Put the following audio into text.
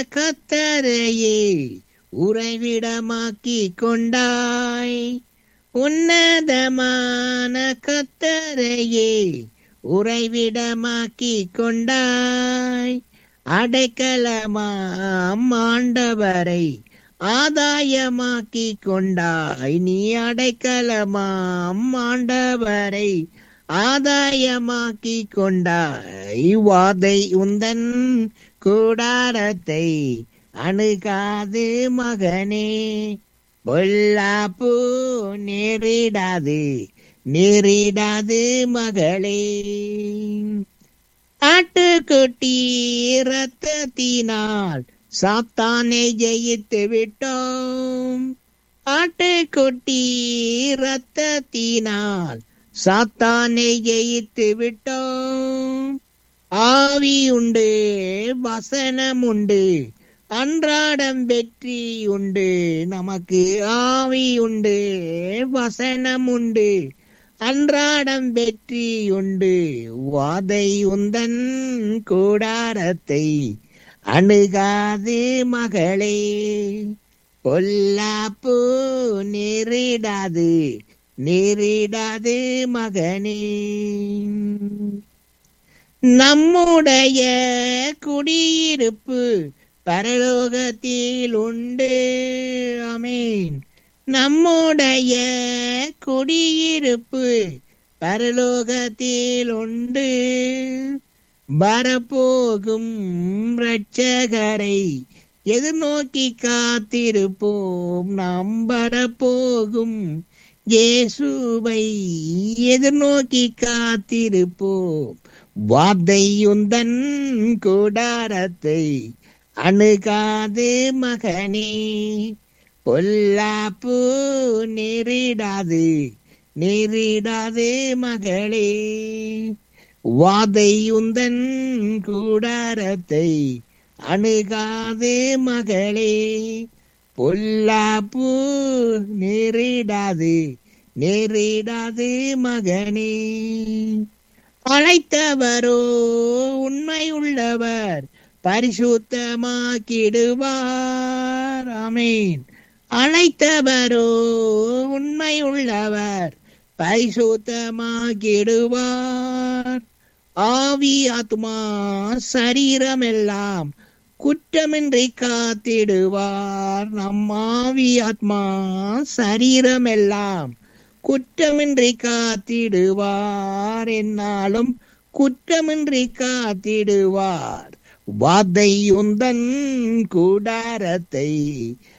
கத்தரையே உறைவிடமாக்கிக் கொண்டாய். உன்னதமான கத்தரையே உறைவிடமாக்கிக் கொண்டாய். அடைக்கலமாம் ஆண்டவரை ஆதாயமாக்கிக் கொண்டாய். நீ அடைக்கலமாம் ஆண்டவரை ஆதாயமாக்கிக் கொண்டாய். வாதை உந்தன் கூடாரத்தை அணுகாது மகனே. பொல்லாப்பு நேரிடாது நேரிடாது மகளே. ஆட்டுக்குட்டி இரத்தத்தினால் சாத்தானை ஜெயித்து விட்டோம். ஆட்டுக்குட்டி இரத்தத்தினால் சாத்தானை ஜெயித்து விட்டோம். ஆவி உண்டு, வசனம் உண்டு, அன்றாடம் வெற்றி உண்டு. நமக்கு ஆவி உண்டு, வசனம் உண்டு, அன்றாடம் வெற்றி உண்டு. வாதை உந்தன் கூடாரத்தை அணுகாது மகளே. பொல்லாப்பு நேரிடாது நேரிடாது மகனே. நம்முடைய குடியிருப்பு பரலோகத்தில் உண்டு. ஆமென். நம்முடைய குடியிருப்பு பரலோகத்தில் உண்டு. வரப்போகும் இரட்சகரை எதிர்நோக்கி காத்திருப்போம். நாம் வரப்போகும் இயேசுவை எதிர்நோக்கி காத்திருப்போம். வாதை உந்தன் கூடாரத்தை அணுகாது மகனே. பொல்லாப்பு நேரிடாது நேரிடாது மகளே. வாதை உந்தன் கூடாரத்தை அணுகாது மகளே. பொல்லாப்பு நேரிடாது நேரிடாது மகனே. அழைத்தவரோ உண்மை உள்ளவர், பரிசுத்தமாக்கிடுவார். ஆமென். அழைத்தவரோ உண்மை உள்ளவர், பரிசுத்தமாக்கிடுவார். ஆவி ஆத்மா சரீரமெல்லாம் குற்றமின்றி காத்திடுவார். நம் ஆவி ஆத்மா சரீரமெல்லாம் குற்றமின்றி காத்திடுவார். என்னாலும் குற்றமின்றி காத்திடுவார். வாதை உந்தன் கூடாரத்தை